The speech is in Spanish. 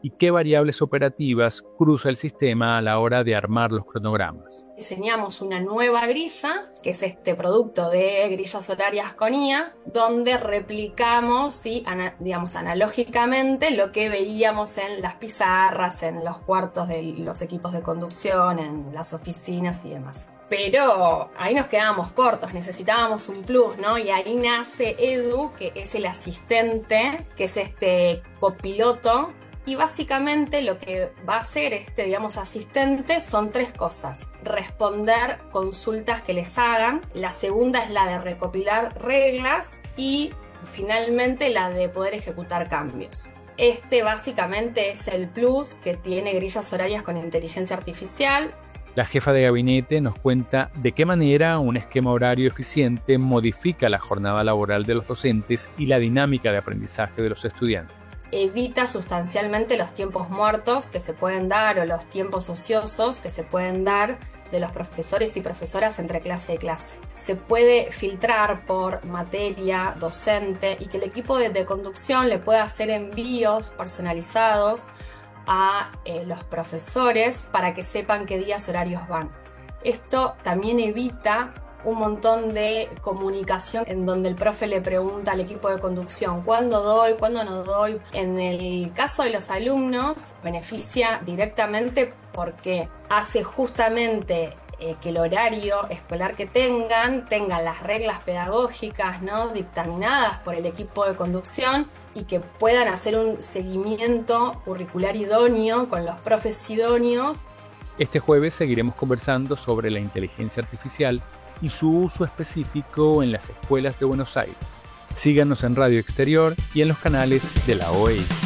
y qué variables operativas cruza el sistema a la hora de armar los cronogramas. Diseñamos una nueva grilla, que es este producto de grillas horarias con IA, donde replicamos, ¿sí? Digamos, analógicamente lo que veíamos en las pizarras, en los cuartos de los equipos de conducción, en las oficinas y demás. Pero ahí nos quedábamos cortos, necesitábamos un plus, ¿no? Y ahí nace Edu, que es el asistente, que es este copiloto. Y básicamente lo que va a hacer este, digamos, asistente son tres cosas. Responder consultas que les hagan. La segunda es la de recopilar reglas. Y finalmente la de poder ejecutar cambios. Este básicamente es el plus que tiene grillas horarias con inteligencia artificial. La jefa de gabinete nos cuenta de qué manera un esquema horario eficiente modifica la jornada laboral de los docentes y la dinámica de aprendizaje de los estudiantes. Evita sustancialmente los tiempos muertos que se pueden dar o los tiempos ociosos que se pueden dar de los profesores y profesoras entre clase y clase. Se puede filtrar por materia, docente y que el equipo de conducción le pueda hacer envíos personalizados a los profesores para que sepan qué días horarios van. Esto también evita un montón de comunicación en donde el profe le pregunta al equipo de conducción ¿cuándo doy? ¿Cuándo no doy? En el caso de los alumnos beneficia directamente porque hace justamente que el horario escolar que tengan las reglas pedagógicas, ¿no? Dictaminadas por el equipo de conducción y que puedan hacer un seguimiento curricular idóneo con los profes idóneos. Este jueves seguiremos conversando sobre la inteligencia artificial y su uso específico en las escuelas de Buenos Aires. Síganos en Radio Exterior y en los canales de la OEI.